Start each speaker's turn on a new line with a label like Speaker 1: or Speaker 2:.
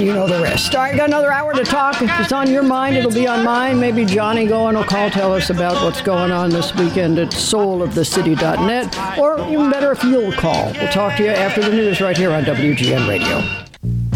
Speaker 1: you know the rest. All right, got another hour to talk. If it's on your mind, it'll be on mine. Maybe Johnny Goen will call, tell us about what's going on this weekend at soulofthecity.net. Or even better if you'll call. We'll talk to you after the news right here on WGN Radio.